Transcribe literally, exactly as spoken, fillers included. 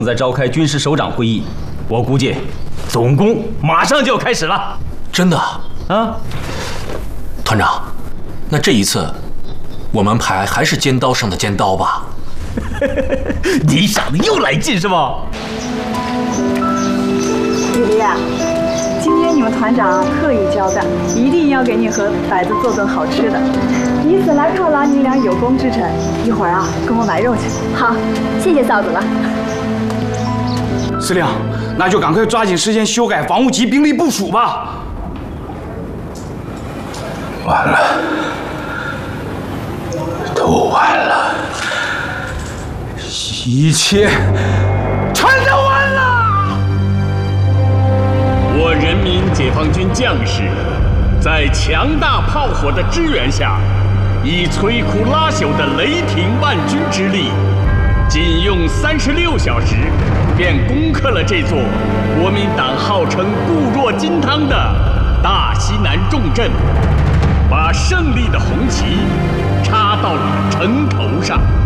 在召开军师首长会议，我估计总攻马上就要开始了。 真的啊， 团长，那这一次我们排还是尖刀上的尖刀吧？ 你傻子又来劲是吗？ 李黎啊，今天你们团长特意交代，一定要给你和摆子做顿好吃的，以此来犒劳你俩有功之臣。一会儿啊，跟我买肉去。 好，谢谢嫂子了。 司令，那就赶快抓紧时间修改防务级兵力部署吧。 完了，都完了，一切全都完了。 我人民解放军将士在强大炮火的支援下，以摧枯拉朽的雷霆万钧之力，仅用三十六小时，便攻克了这座国民党号称固若金汤的大西南重镇，把胜利的红旗插到了城头上。